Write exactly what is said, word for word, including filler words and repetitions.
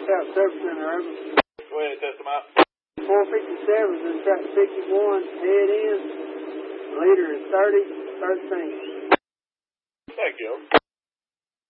South Service Center, over. Go ahead, test them out. four fifty-seven is in track fifty-one, head in. Leader is thirty thirteen. Thank you.